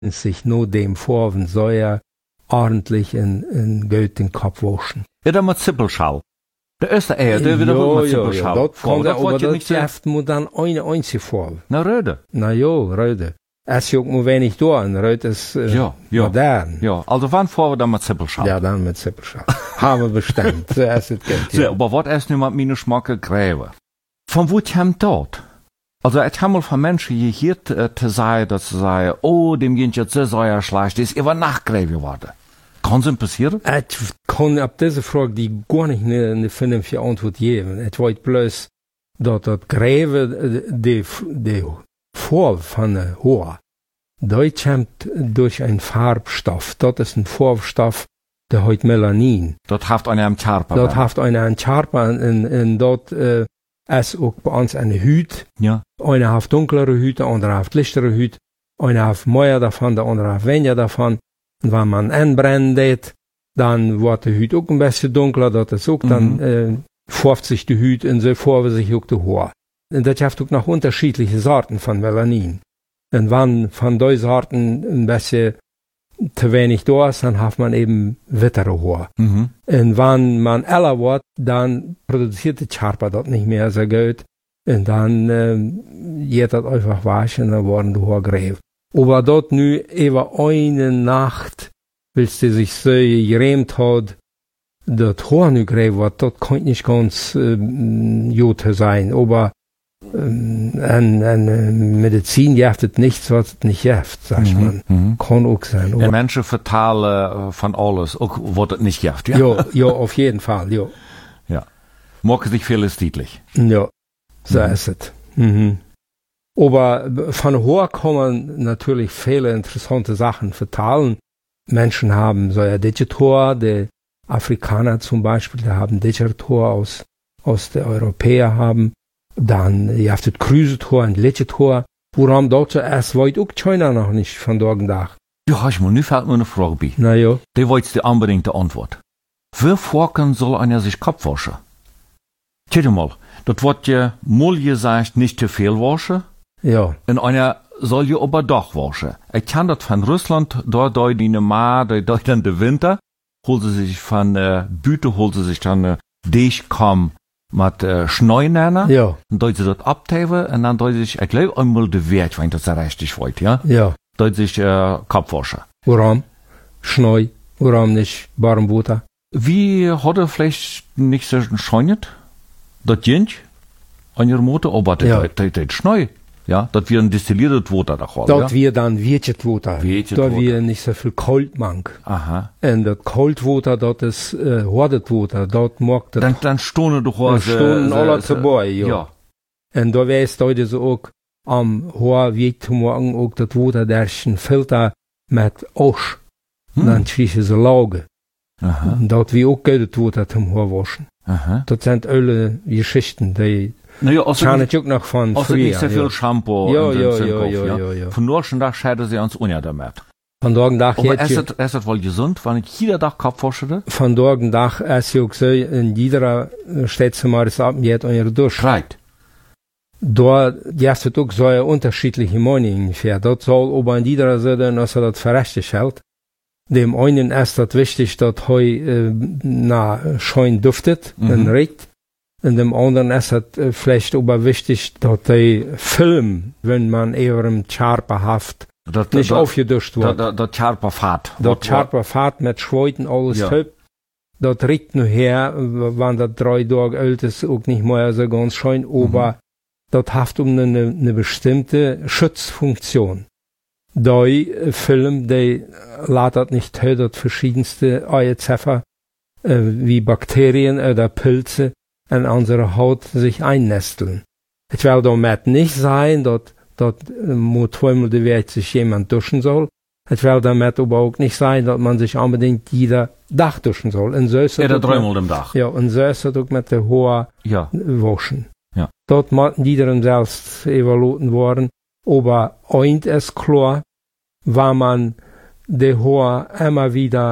sich nur dem Vorwen soll ordentlich in Geld den Kopf waschen. Ja, dann mit Zippelschau. Der erste der wieder mit Zippelschau. Ja, das kann aber das Geschäft muss dann eine einzige Vorwe. Na, Röde. Na ja, Röde. Es juckt nur wenig da, und Röde ist modern. Ja, also wann fahren wir dann mit Zippelschau? Ja, dann mit Zippelschau. Haben wir bestimmt. So ist es Geld. So, aber was ist nun mit meinen Schmacke gräben? Von wo kommt dort? Also, ich habe mal von Menschen hier zu sagen, dass sie sagen, oh, dem geht jetzt so ja schlecht, das ist über Nacht gräben geworden. Kann es passieren? Ich kann auf diese Frage die gar nicht eine vernünftige Antwort geben. Ich weiß bloß, dass das Gräben, die Form von der Haar, das kommt durch einen Farbstoff. Das ist ein Farbstoff, der heißt Melanin. Das haft einer am Charpa. Das haft einer am Charpa und dort ist auch bei uns eine Hüt. Ja. Einer hat dunklere Hüt, der andere hat lichtere Hüt. Einer hat mehr davon, der andere hat weniger davon. Und wenn man anbrennt, dann wird die Hüt auch ein bisschen dunkler, das ist auch dann färbt sich die Hüt und so färbt sich auch die Haar. Und das hat auch noch unterschiedliche Sorten von Melanin. Und wenn von diesen Sorten ein bisschen zu wenig da ist, dann hat man eben wittere Haar. Und wenn man älter wird, dann produziert die Charpa das nicht mehr so gut. Und dann geht das einfach waschen und dann werden die Haare gräb. Aber dort nu über eine Nacht, willst du sich so gerämt hat, das Haar nu gräb wird, das kann nicht ganz gut sein. Aber an Medizin jaft es nichts, was es nicht jaft, sagt man. Kann auch sein. Ja, Menschen vertalen von alles, auch was es nicht jaft, ja? Ja, auf jeden Fall, ja. Ja. Mag sich vieles deutlich. Ja, so ist es. Aber von Haar kann man natürlich viele interessante Sachen vertalen. Menschen haben so ein Digitor, die Afrikaner zum Beispiel, die haben Digitor aus der Europäer haben. Dann, ihr habt das Krüsetor und Lechetor. Warum dort erst weit auch China noch nicht von dort Tag? Ja, nu fällt mir eine Frage bei. Na ja. Die wolltest du unbedingt die Antwort. Wie vorken soll einer sich Kopf waschen? Tja mal, das wird ja mal gesagt, nicht zu viel waschen. Ja. Und einer soll ja aber doch waschen. Ich kann das von Russland, dort die Ma, dort dann der Winter, holt sie sich von Büte, holt sie sich dann Deichkamm mit Schneunähner. Ja. Und dort sie das abteilen, und dann dort sich, ich glaube, einmal der Wert, wenn das richtig wollt, ja? Ja. Dort sich Kopf waschen. Warum? Schneu. Warum nicht warm Wasser? Wie hat er vielleicht nicht so scheunet? Das Jint an ihrer Mutter, aber das Schneu. Ja, das wir ein destilliertes Wasser da haben. Dort wir dann wirket Wasser. Da wir nicht so viel kalt mang. Aha. Und das kalt Wasser, das ist hartes Wasser. Dort mag das. Dann stohne doch was. Stohnen alle dabei, ja. Und da weiß heute so auch am Haar wird zu morgen auch das Wasser durch ein Filter mit Asch. Dann schießen sie Lauge. Aha. Und dort wie auch gutes Wasser zum Haar waschen. Aha. Das sind alle Geschichten, die naja, kann ich auch noch von früher. Nicht so viel Shampoo. Ja. Von nächsten Tag scheiden sie uns unja damit. Von morgen Tag aber ist das wohl gesund, wenn ich jeder Tag Kopf wasche? Von morgen Tag ist ja auch so, in jeder Städtezimmer ist ab, geht an ihre Dusche. Right. Da gibt es auch so unterschiedliche Meinungen ungefähr. Das soll aber in jeder Seite, dass das für richtig hält. Dem einen ist das wichtig, dass schön duftet und riecht. Und dem anderen ist es vielleicht aber wichtig, dass der Film, wenn man eher im Charpa haft, nicht aufgeduscht wird. Das Charpa Fahrt. Das Charpa Fahrt mit Schweuten, alles hübsch. Das riecht nur her, wenn das 3 Tage alt ist, auch nicht mehr so ganz schön, aber das hat eine bestimmte Schutzfunktion. Der Film, der lässt nicht hören, dass verschiedenste Eizeffer, wie Bakterien oder Pilze, in unsere Haut sich einnesteln. Es will damit nicht sein, dass zweimal die Welt sich jemand duschen soll. Es will damit aber auch nicht sein, dass man sich unbedingt jeder Tag duschen soll. Und so ist es dreimal am Tag. Ja, und so ist es auch mit der Haar waschen. Ja. Dort muss jeder selbst evaluieren worden. Aber eins ist klar, wenn man die Haar immer wieder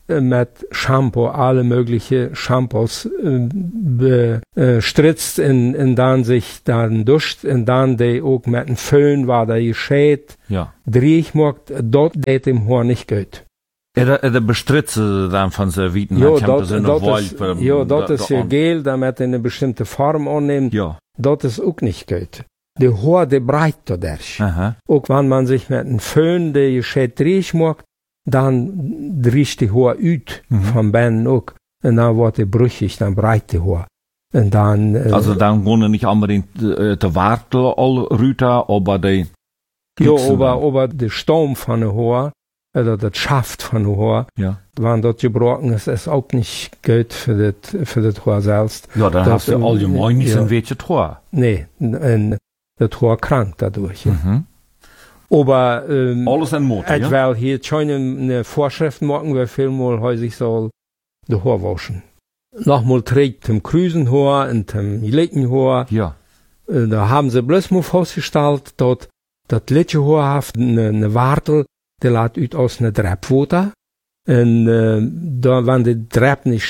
mit Shampoo, alle möglichen Shampoos bestritzt und dann sich dann duscht und dann die auch mit dem Föhn war da gescheit, Drehmogt, dort det dem Haar nicht gut. Er bestritze dann von so Wieten. Ja, das ist ja Gel, damit er eine bestimmte Form annimmt. Ja. Das ist auch nicht gut. Die Haar, die breit da durch. Auch wenn man sich mit einem Föhn, der gescheit Drehmogt, dann riecht die Haar ut von Beinen auch. Und dann wird die brüchig, dann breit die Haar. Und dann, also dann gehen nicht unbedingt der Wartel all rüter, aber die aber der Stamm von der Haar, oder das Schaft von der Haar, wenn das gebrochen ist, ist auch nicht gut für das Haar selbst. Ja, dann hast du allgemein nicht so ein welches Haar. Nee, und das Haar krankt dadurch. Aber alles ein Motor, ich will hier schon eine Vorschrift machen, wie viel mal häufig soll die Haar waschen. Nochmal trägt dem Krüsenhaar und dem Leckenhaar. Ja. Da haben sie bloß mal festgestellt, dass das Leckenhaar hat eine Wartel, die lädt ut aus einer Dreppwater. Und da, wenn die Drepp nicht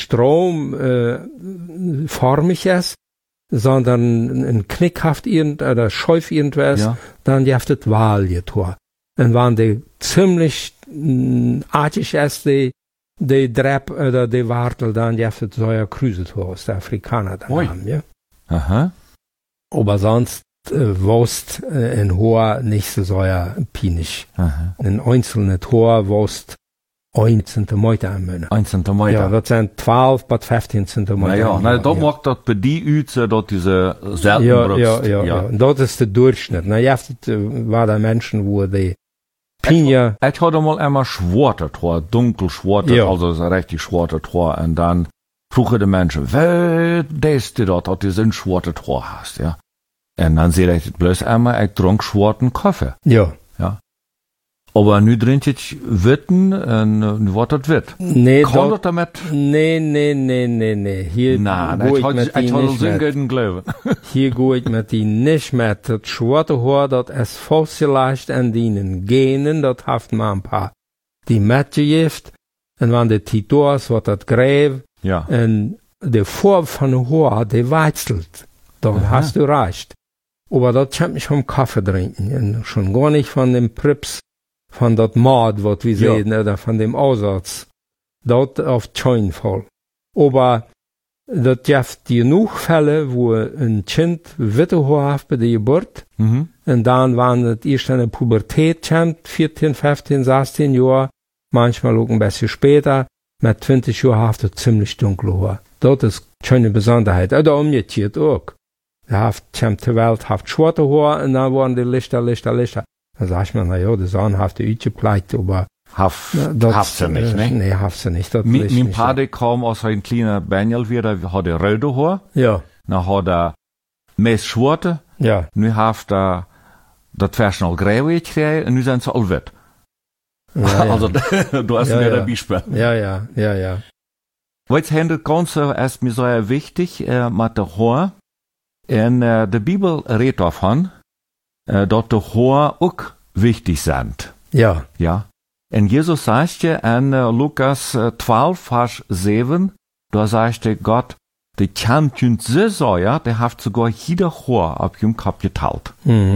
stromformig ist, sondern ein knickhaft oder scheuf irgendwas, dann jaft es Wahljetor. Und wenn die ziemlich artig ist, die Drepp oder die Wartel, dann jaft es so ein Krüsetor aus der Afrikaner dann haben, ja. Aha. Aber sonst wost ein Haar nicht so pinisch. Ein einzelnes Haar wost 1 Zentimeter am Monat. 1 Zentimeter. Ja, das sind 12 bis 15 Zentimeter. Ja, da macht das bei die Üze, dort diese selten Ja. Und das ist der Durchschnitt. Na, ja, war da Menschen, wo die Pinja. Ich hatte mal einmal schwarze Tor, dunkel schwarze, also so richtig schwarze Tor, und dann frugen die Menschen, wer ist die dort, dass du so ein schwarze Tor hast, ja? Und dann sehe ich bloß einmal, ich trank schwarzen Kaffee. Ja. Aber nu trinkt ich Witten, und was das wird. Nee, kann das damit? Nee. Hier ich gehe ich mit die nicht mit. Das schwarze Haar, das ist vielleicht an den Genen, das hat man ein paar, die mitgegift. Und wenn die Titors, wird das gräb. Ja. Und die Farbe von dem Haar, die wechselt. Da hast du recht. Aber das kommt nicht vom Kaffee trinken. Und schon gar nicht von dem Prips. Von dat Mord, was wir sehen, oder von dem Aussatz. Dort auf keinen Fall. Aber das gibt genug Fälle, wo ein Kind witte Haar hat bei der Geburt. Und dann, wenn es erst in der Pubertät kommt, 14, 15, 16 Jahre, manchmal auch ein bisschen später, mit 20 Jahren hat er ziemlich dunkle Haar. Das ist keine Besonderheit. Oder umgekehrt auch. Er kommt zur Welt, hat schwarze Haar, und dann waren die Lichter. Dann sagt man, die Sonne hat die Üte pleit, aber. Haft sie nicht, ne? Nee, haft sie nicht. Mein Vater kam aus ein kleiner Benjel wieder, hat er rote Haar. Ja. Dann hat er meist schwarze. Ja. Nu hat er das Verschnall grau gekriegt, und nu sind sie all wit. Ja. Also, du hast mir ein Beispiel. Ja. Weißt du, das Ganze ist mir sehr wichtig, mit der Haar. Und, die Bibel redet davon, dass die Haar auch wichtig sind. Ja. Ja. Und Jesus sagt ja in Lukas 12, Vers 7, da sagt Gott, die kennt ihn so sehr, der hat sogar jeder Haar auf ihrem Kopf geteilt.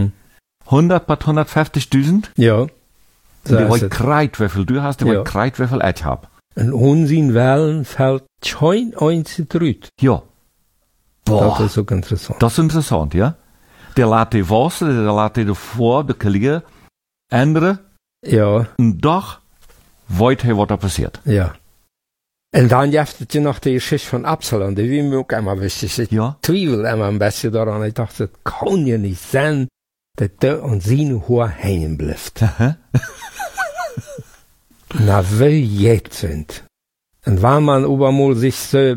100 bis 150.000? Ja. So die wollt kreit, wie viel du hast, die wollt kreit, wie viel ich hab. Und unseren Wellen fällt kein einziges Rüt. Ja. Boah. Das ist auch interessant. Das ist interessant, ja. Der lässt die Wasser, der lässt die vor, die Kliege, andere. Ja. Und doch weiß er, was da passiert. Ja. Und dann gibt es ja noch die Geschichte von Absalom, die wie mir auch immer wichtig ist. Ich zweifle immer ein bisschen daran. Ich dachte, das kann ja nicht sein, dass der und seine Haar hängen bleibt. Na, wie jetzt sind. Und wenn man aber mal sich so,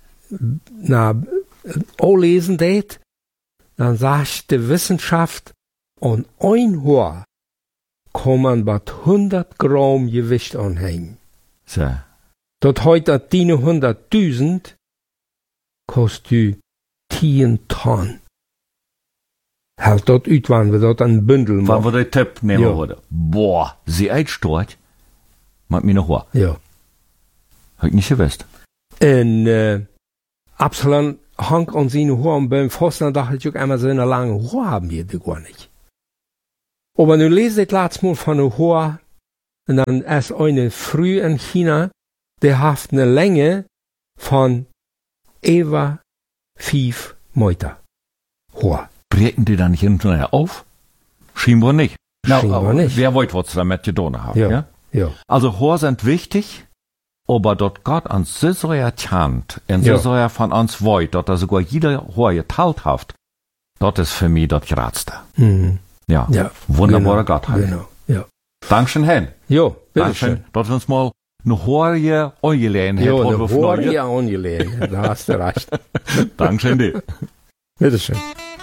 anlesen tät, dann sagt die Wissenschaft, an ein Haar kann man bei 100 Gramm Gewicht anhängen. So. Das heute die 100.000 kostet du 10 Tonnen. Halt dort ut, wenn wir dort ein Bündel machen. Wenn wir den Tipp nehmen würden. Boah, sie einstört, mit mir noch Haar. Ja. Hab ich nicht gewusst. En Absalom hang an seine Haaren beim Fast, dann dachte ich auch einmal, so eine lange Haar haben wir die gar nicht. Aber nu lese ich letztes Mal von einer Haar, und dann ist eine früh in China, der hat eine Länge von über 5 Meter. Haar. Breken die dann nicht hinterher auf? Scheinbar nicht. Scheinbar nicht. Wer wollte was damit getan haben, ja? Ja. Also Haar sind wichtig, aber dort Gott uns so sehr kennt, und so sehr von uns wollt, dass sogar jeder Haar geteilt hat, das ist für mich das Geratste. Mhm. Ja, Ja, wunderbare genau, Gottheit. Genau, ja. Dankeschön, Hen. Jo, Dankeschön, bitteschön. dass uns mal eine Haar angelehnt hat. Jo, eine Haar hier angelehnt, da hast du recht. Dankeschön dir. Bitteschön.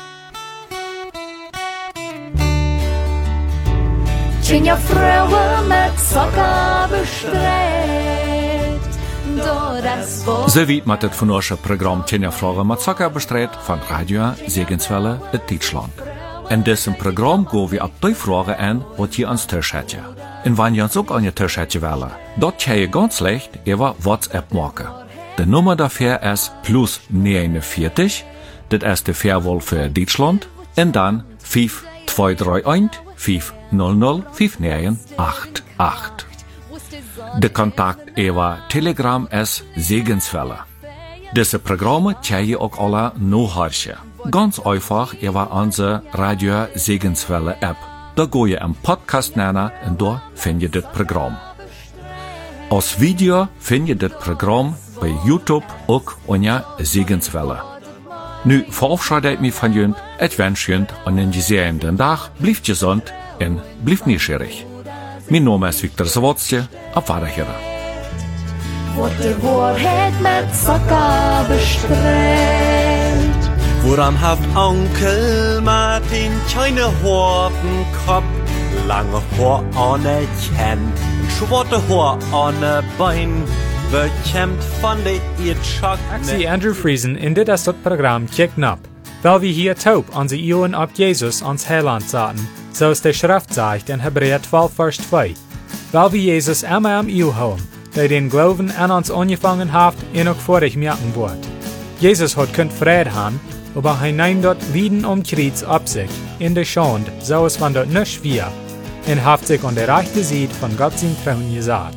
Tjenja vrouwen met sokken bestreed door das Wort. So weit mit das von unserem Programm Tjenja Fragen mit Zucker bestreut von Radio Segenswelle in Deutschland. In diesem Programm gehen wir ab die Fragen an, was ihr ans Tisch hättet. Und wenn ihr uns auch an ihr Tisch hättet wollen, dort könnt ihr ganz leicht über WhatsApp machen. Die Nummer dafür ist +49, das ist die Fairwahl für Deutschland, und dann 5231 500 5988. Der Kontakt über Telegram ist Segenswelle. Diese Programme könnt ihr auch alle nachhören. Ganz einfach über unsere Radio Segenswelle App. Da geht ihr im Podcast nennen und da findet ihr das Programm. Als Video findet ihr das Programm bei YouTube auch unter Segenswelle. Nu verabschiedet mich von Jünd, ich wünsche Jünd einen gesegneten Tag, bleibt gesund und bleibt neugierig. Mein Name ist Viktor Zawodski, auf Wiederhören. Wordt de waarheid met sokken bestreed. Woran haft Onkel Martin keine Hortenkopf, lange Haar anerkennt, schwarze Haar an Bein, bekämpft von der Irrschaft. Ik zie Andrew Friesen in dit is het programma Kicken Up, weil wir hier taub onze Ohren auf Jesus ans Heiland zaten, so es der Schrift sagt in Hebräer 12, Vers 2. Weil wir Jesus immer am Ill haben, der den Glauben an uns angefangen hat, und auch vor dich merken wird. Jesus hat könnt Frieden haben, aber er nimmt dort Lieden Kreuz ab sich, in der Schande, so es von dort nicht schwer, und hat sich an der rechten Seite von Gott sein Thron gesagt.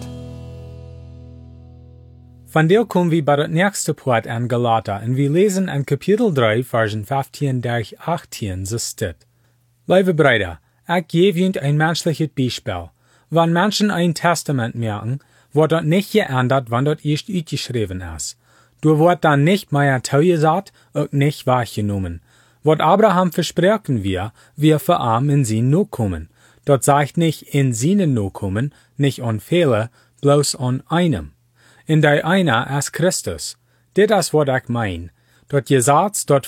Von der kommen wir bei der nächsten Part an Galater, und wir lesen in Kapitel 3, Versen 15 durch 18, so steht. Liebe Brüder, ich gebe Ihnen ein menschliches Beispiel. Wenn Menschen ein Testament merken, wird dort nicht geändert, wann dort erst ausgeschrieben ist. Du wird dann nicht mehr zugesagt und nicht wahrgenommen. Was Abraham versprechen wir für arm in sie kommen. Dort sagt nicht in seinen kommen, nicht an viele, bloß an einem. In der einer ist Christus. Das ist, was ich mein. Dort gesagt, dort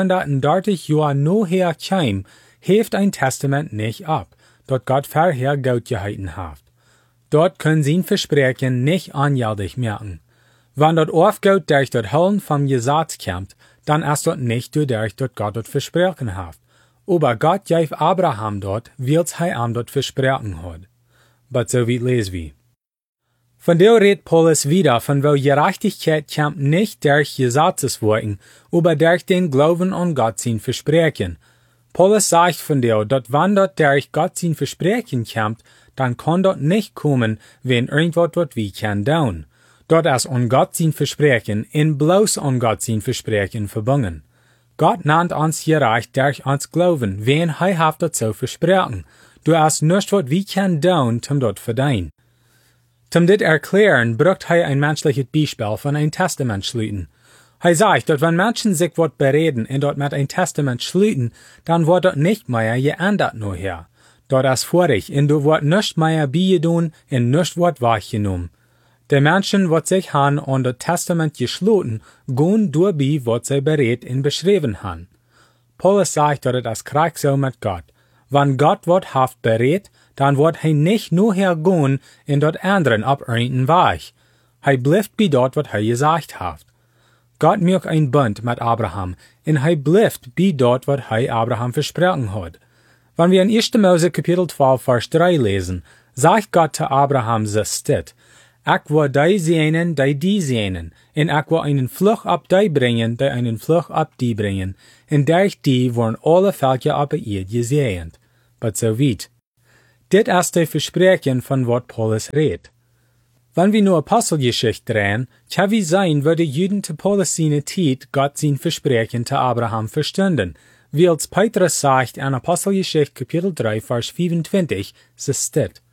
430 Jahre nachher käm, hebt ein Testament nicht ab, dort Gott vorher Gott gehalten hat. Dort können sie Versprechen nicht anjaldig merken. Wenn dort aufgeht durch dort Höllen vom Gesetz kommt, dann ist dort nicht durch dort Gott dort Versprechen hat. Aber Gott gab Abraham dort, weil er ihm dort Versprechen hat. Aber so wie lesen wir. Von der redet Paulus wieder, von wo Gerechtigkeit kommt nicht durch Gesetzesworten, aber durch den Glauben an Gott sein Versprechen. Paulus sagt von der, dass wenn dort durch Gott sein Versprechen kommt, dann kann dort nicht kommen, wenn irgendwas dort wie kann tun. Dort ist an Gott sein Versprechen, in bloß an Gott sein Versprechen verbunden. Gott nennt uns gerecht durch uns Glauben, wen er hat dort so versprechen. Du hast nicht was wie kann tun, zum dort verdienen. Zum dit erklären, braucht er ein menschliches Beispiel von ein Testament schließen. Er sagt, dass wenn Menschen sich wat bereden und dort mit ein Testament schließen, dann wird dort nicht mehr geändert nur her. Dort ist vorig, und du wird nicht mehr beidun und nicht wird wahrgenommen. Die Menschen, wat sich han an das Testament geschloten, gehen durch wat sie berät und beschrieben han. Paulus sagt, dass es kriegt so mit Gott. Wenn Gott wat haft berät, dann wird er nicht nur hergehen und dort anderen ab irgendein Weg. Er bleibt bei dort, wat er gesagt hat. Gott macht ein Bund mit Abraham, und er bleibt bei dort, wat er Abraham versprochen hat. Wenn wir in 1. Mose Kapitel 12, Vers 3 lesen, sagt Gott zu Abraham, so steht, Ek wil die zenen, die zenen. En ek wil einen vlug op die brengen, die einen vlug op die brengen. En durch die worden alle Völker op de Erde gezegend. But so weit. Dit ist die Versprechen von wat Paulus redt. Wenn wir nur Apostelgeschichte drehen, kann wir sein, wo die Juden zu Paulus seine Zeit Gott sein Versprechen zu Abraham verstanden. Wie als Petrus sagt in Apostelgeschichte Kapitel 3, Vers 25, so steht.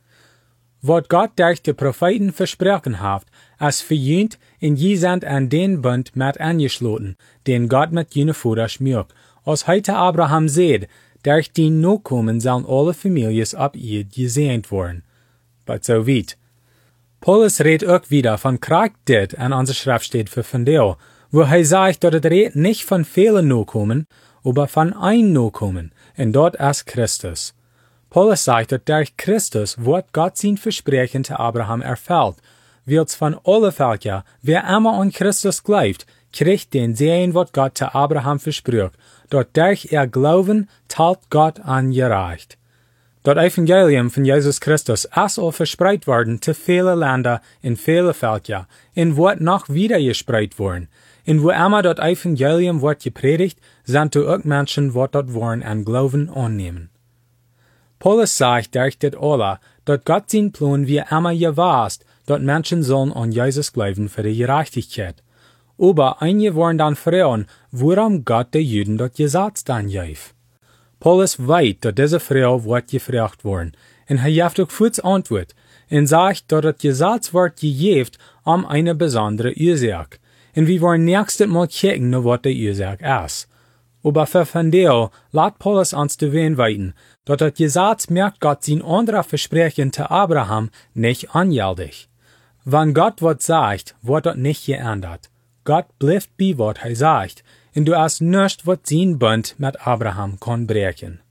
Wat Gott durch die Propheten versprochen hat, als verjünt in je sind an den Bund mit angeschlossen, den Gott mit jene Vater schmückt. Als heute Abraham seht, durch die Nachkommen sollen alle Familien ab ihr gesegnet worden. But so weit. Paulus redt auch wieder von Kraft dit an unserer Schrift steht für Fundeo, wo sagt, dass es redt nicht von vielen Nachkommen, aber von ein Nachkommen, und dort ist Christus. Paulus sagt, dass durch Christus wird Gott sein Versprechen zu Abraham erfüllt, weil's von alle Völker, wer immer an Christus glaubt, kriegt den Segen, was Gott zu Abraham versprach, dort durch Glauben teilt Gott angereicht. Das Evangelium von Jesus Christus ist auch verspreit worden zu viele Länder in viele Völker, und wird noch wieder gespreit worden. Und wo immer das Evangelium wird gepredigt, sind auch Menschen, die dort wollen an Glauben annehmen. Paulus sagt durch das alle, dass Gott sein Plan wie immer gewahrt, dass Menschen sollen an Jesus glauben für die Gerechtigkeit. Aber einige wollen dann fragen, warum Gott den Juden das Gesetz dann gibt. Paulus weiß, dass diese Frau wird gefragt worden, und er gibt auch kurz Antwort, und sagt, dass das Gesetz wird gegeben eine besondere Ursache. Und wir wollen nächstes Mal kicken, was die Ursache ist. Aber für Fundeo lässt Paulus uns zu weisen, dass das Gesetz merkt Gott sein anderer Versprechen zu Abraham nicht angültig. Wenn Gott was sagt, wird das nicht geändert. Gott bleibt bei was er sagt, und du hast nichts, was sein Bund mit Abraham kann brechen.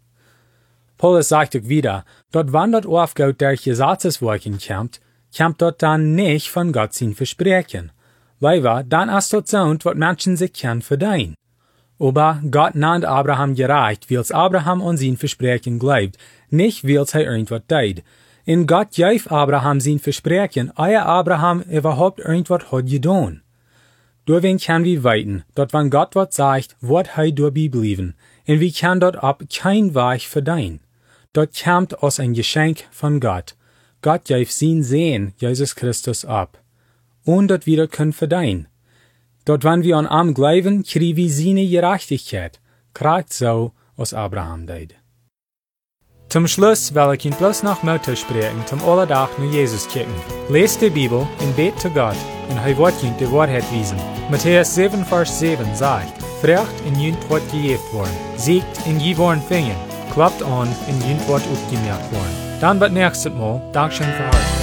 Paulus sagt auch wieder, dass wenn das aufgeht durch Gesetzeswirken kommt das dann nicht von Gott sein Versprechen. Leider, dann ist das so, was Menschen sich können verdienen. Aber Gott nennt Abraham gerecht, weil's Abraham an sein Versprechen glaubt, nicht weil's er irgendwas tut. In Gott gibt Abraham sein Versprechen, ehe Abraham überhaupt irgendwas hat getan. Deswegen können wir weiten, dass wenn Gott was sagt, wird er dabei bleiben, und wir können dort ab kein Weg verdienen. Dort kommt aus ein Geschenk von Gott. Gott gibt sein Sehen, Jesus Christus, ab. Und dort wieder können verdienen. Dort wenn wir an ihm glauben, kriegen wir seine Gerechtigkeit, kriegt so, als Abraham deed. Zum Schluss will ich Ihnen bloß noch Mut sprechen, zum Alltag nur Jesus kicken. Lest die Bibel und bet zu Gott, und er wird Ihnen die Wahrheit wiesen. Matthäus 7, Vers 7 sagt, Fragt und Jünt wird gegeben worden, siegt und je worden fingen, klappt an und Jünt wird aufgemerkt worden. Dann bis nächstes Mal, Dankeschön für heute.